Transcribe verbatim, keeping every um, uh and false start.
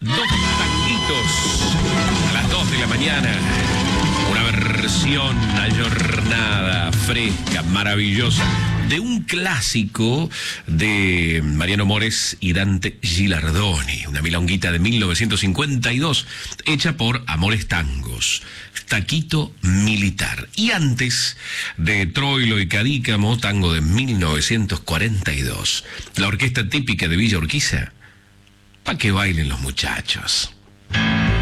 Dos tanguitos a las dos de la mañana. Una versión ayornada, fresca, maravillosa, de un clásico de Mariano Mores y Dante Gilardoni. Una milonguita de mil novecientos cincuenta y dos, hecha por Amores Tangos. Taquito Militar. Y antes de Troilo y Cadícamo, tango de mil novecientos cuarenta y dos. La orquesta típica de Villa Urquiza. Pa' que bailen los muchachos.